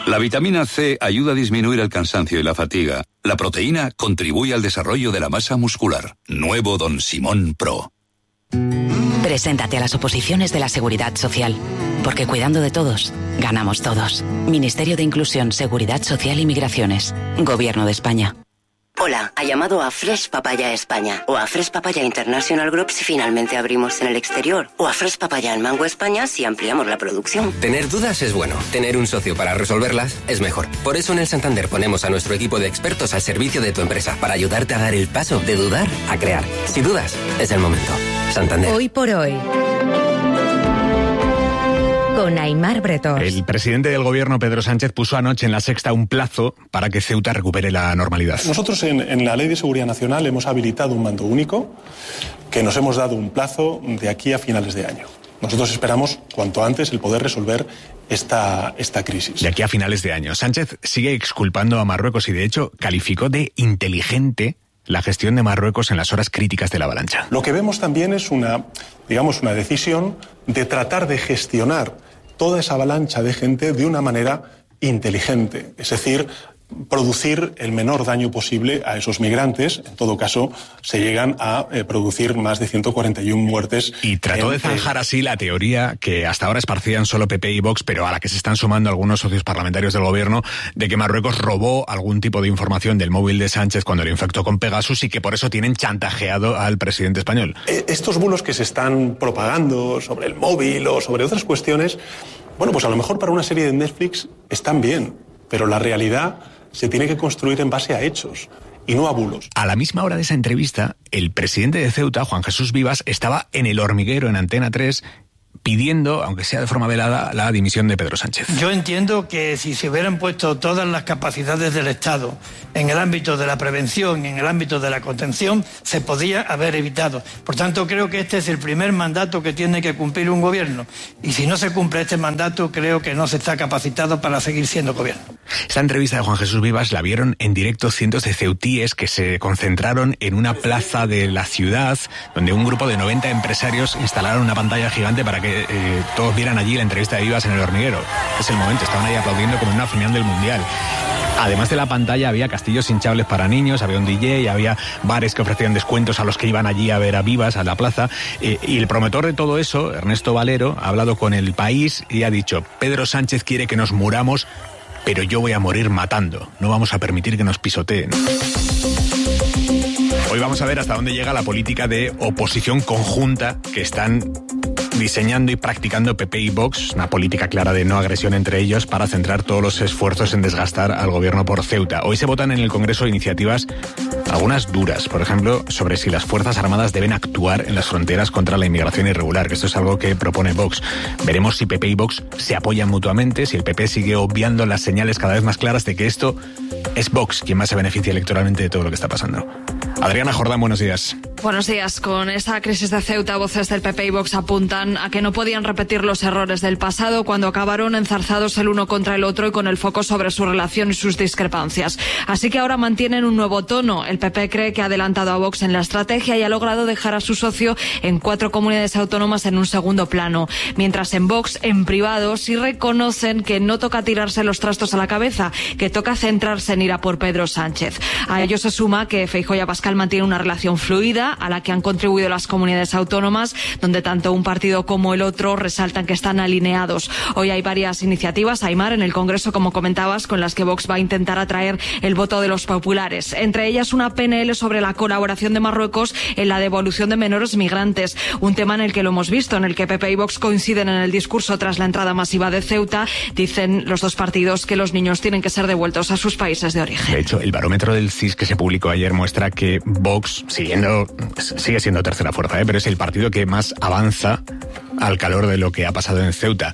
La vitamina C ayuda a disminuir el cansancio y la fatiga. La proteína contribuye al desarrollo de la masa muscular. Nuevo Don Simón Pro. Preséntate a las oposiciones de la Seguridad Social, porque cuidando de todos, ganamos todos. Ministerio de Inclusión, Seguridad Social y Migraciones. Gobierno de España. Hola, ha llamado a Fresh Papaya España o a Fresh Papaya International Group si finalmente abrimos en el exterior o a Fresh Papaya en Mango España si ampliamos la producción. Tener dudas es bueno, tener un socio para resolverlas es mejor. Por eso en el Santander ponemos a nuestro equipo de expertos al servicio de tu empresa para ayudarte a dar el paso de dudar a crear. Si dudas, es el momento. Santander. Hoy por hoy, con Aimar Bretós. El presidente del gobierno, Pedro Sánchez, puso anoche en La Sexta un plazo para que Ceuta recupere la normalidad. Nosotros en la Ley de Seguridad Nacional hemos habilitado un mando único que nos hemos dado un plazo de aquí a finales de año. Nosotros esperamos cuanto antes el poder resolver esta crisis. De aquí a finales de año. Sánchez sigue exculpando a Marruecos y de hecho calificó de inteligente la gestión de Marruecos en las horas críticas de la avalancha. Lo que vemos también es una decisión de tratar de gestionar toda esa avalancha de gente de una manera inteligente, es decir, producir el menor daño posible a esos migrantes. En todo caso, se llegan a producir más de 141 muertes. Y trató de zanjar así la teoría que hasta ahora esparcían solo PP y Vox, pero a la que se están sumando algunos socios parlamentarios del gobierno, de que Marruecos robó algún tipo de información del móvil de Sánchez cuando lo infectó con Pegasus y que por eso tienen chantajeado al presidente español. Estos bulos que se están propagando sobre el móvil o sobre otras cuestiones, bueno, pues a lo mejor para una serie de Netflix están bien, pero la realidad se tiene que construir en base a hechos y no a bulos. A la misma hora de esa entrevista, el presidente de Ceuta, Juan Jesús Vivas, estaba en El Hormiguero, en Antena 3, pidiendo, aunque sea de forma velada, la dimisión de Pedro Sánchez. Yo entiendo que si se hubieran puesto todas las capacidades del Estado en el ámbito de la prevención y en el ámbito de la contención, se podía haber evitado. Por tanto, creo que este es el primer mandato que tiene que cumplir un gobierno. Y si no se cumple este mandato, creo que no se está capacitado para seguir siendo gobierno. Esta entrevista de Juan Jesús Vivas la vieron en directo cientos de ceutíes que se concentraron en una plaza de la ciudad, donde un grupo de 90 empresarios instalaron una pantalla gigante para que todos vieran allí la entrevista de Vivas en El Hormiguero. Es el momento, estaban ahí aplaudiendo como en una final del Mundial. Además de la pantalla había castillos hinchables para niños, había un DJ, había bares que ofrecían descuentos a los que iban allí a ver a Vivas, a la plaza. Y el promotor de todo eso, Ernesto Valero, ha hablado con El País y ha dicho: Pedro Sánchez quiere que nos muramos, pero yo voy a morir matando. No vamos a permitir que nos pisoteen. Hoy vamos a ver hasta dónde llega la política de oposición conjunta que están diseñando y practicando PP y Vox, una política clara de no agresión entre ellos para centrar todos los esfuerzos en desgastar al gobierno por Ceuta. Hoy se votan en el Congreso iniciativas, algunas duras, por ejemplo, sobre si las Fuerzas Armadas deben actuar en las fronteras contra la inmigración irregular, que esto es algo que propone Vox. Veremos si PP y Vox se apoyan mutuamente, si el PP sigue obviando las señales cada vez más claras de que esto es Vox quien más se beneficia electoralmente de todo lo que está pasando. Adriana Jordán, buenos días. Buenos días. Con esta crisis de Ceuta, voces del PP y Vox apuntan a que no podían repetir los errores del pasado cuando acabaron enzarzados el uno contra el otro y con el foco sobre su relación y sus discrepancias. Así que ahora mantienen un nuevo tono. El PP cree que ha adelantado a Vox en la estrategia y ha logrado dejar a su socio en 4 comunidades autónomas en un segundo plano. Mientras en Vox, en privado, sí reconocen que no toca tirarse los trastos a la cabeza, que toca centrarse en ir a por Pedro Sánchez. A ello se suma que Feijóo y Abascal mantienen una relación fluida a la que han contribuido las comunidades autónomas, donde tanto un partido como el otro resaltan que están alineados. Hoy hay varias iniciativas, Aimar, en el Congreso, como comentabas, con las que Vox va a intentar atraer el voto de los populares. Entre ellas una PNL sobre la colaboración de Marruecos en la devolución de menores migrantes, un tema en el que lo hemos visto, en el que PP y Vox coinciden en el discurso tras la entrada masiva de Ceuta. Dicen los dos partidos que los niños tienen que ser devueltos a sus países de origen. De hecho, el barómetro del CIS que se publicó ayer muestra que Vox, sigue siendo tercera fuerza, pero es el partido que más avanza al calor de lo que ha pasado en Ceuta.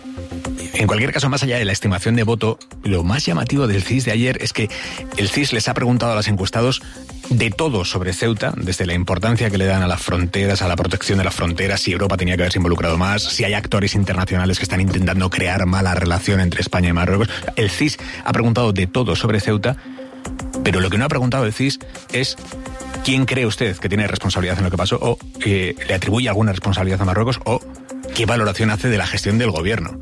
En cualquier caso, más allá de la estimación de voto, lo más llamativo del CIS de ayer es que el CIS les ha preguntado a los encuestados de todo sobre Ceuta, desde la importancia que le dan a las fronteras, a la protección de las fronteras, si Europa tenía que haberse involucrado más, si hay actores internacionales que están intentando crear mala relación entre España y Marruecos. El CIS ha preguntado de todo sobre Ceuta, pero lo que no ha preguntado el CIS es quién cree usted que tiene responsabilidad en lo que pasó, o le atribuye alguna responsabilidad a Marruecos, o qué valoración hace de la gestión del gobierno.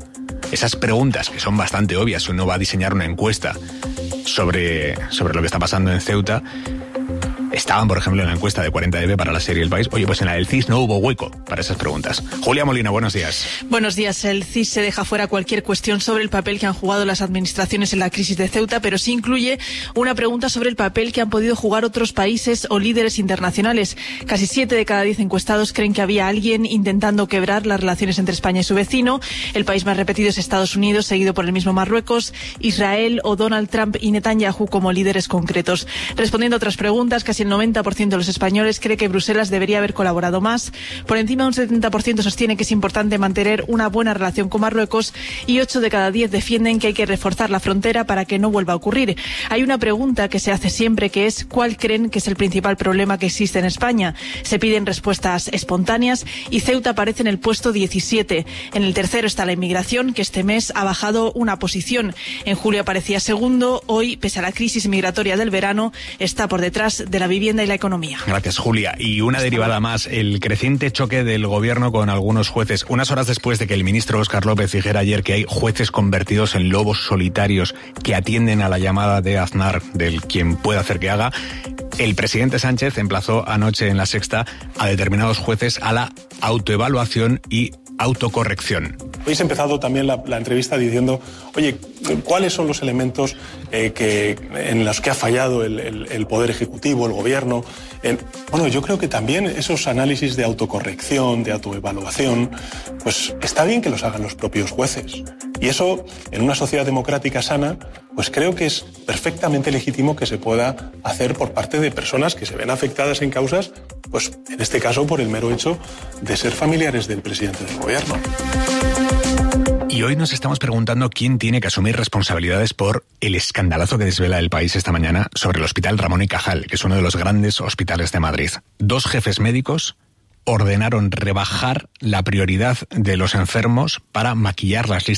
esas preguntas que son bastante obvias, uno va a diseñar una encuesta sobre lo que está pasando en Ceuta, estaban, por ejemplo, en la encuesta de 40DB para la serie El País. Oye, pues en la del CIS no hubo hueco para esas preguntas. Julia Molina, buenos días. Buenos días. El CIS se deja fuera cualquier cuestión sobre el papel que han jugado las administraciones en la crisis de Ceuta, pero sí incluye una pregunta sobre el papel que han podido jugar otros países o líderes internacionales. Casi 7 de cada 10 encuestados creen que había alguien intentando quebrar las relaciones entre España y su vecino. El país más repetido es Estados Unidos, seguido por el mismo Marruecos, Israel o Donald Trump y Netanyahu como líderes concretos. Respondiendo a otras preguntas, casi el 90% de los españoles cree que Bruselas debería haber colaborado más. Por encima de un 70% sostiene que es importante mantener una buena relación con Marruecos y 8 de cada 10 defienden que hay que reforzar la frontera para que no vuelva a ocurrir. Hay una pregunta que se hace siempre, que es ¿cuál creen que es el principal problema que existe en España? Se piden respuestas espontáneas y Ceuta aparece en el puesto 17. En el tercero está la inmigración, que este mes ha bajado una posición. En julio aparecía segundo, hoy, pese a la crisis migratoria del verano, está por detrás de la vivienda y la economía. Gracias, Julia. Y una derivada más, el creciente choque del gobierno con algunos jueces. Unas horas después de que el ministro Óscar López dijera ayer que hay jueces convertidos en lobos solitarios que atienden a la llamada de Aznar del quien puede hacer que haga, el presidente Sánchez emplazó anoche en La Sexta a determinados jueces a la autoevaluación y autocorrección. Habéis empezado también la entrevista diciendo, oye, ¿cuáles son los elementos en los que ha fallado el Poder Ejecutivo, el Gobierno? Bueno, yo creo que también esos análisis de autocorrección, de autoevaluación, pues está bien que los hagan los propios jueces. Y eso, en una sociedad democrática sana, pues creo que es perfectamente legítimo que se pueda hacer por parte de personas que se ven afectadas en causas, pues en este caso por el mero hecho de ser familiares del presidente del Gobierno. Y hoy nos estamos preguntando quién tiene que asumir responsabilidades por el escandalazo que desvela El País esta mañana sobre el Hospital Ramón y Cajal, que es uno de los grandes hospitales de Madrid. 2 jefes médicos ordenaron rebajar la prioridad de los enfermos para maquillar las listas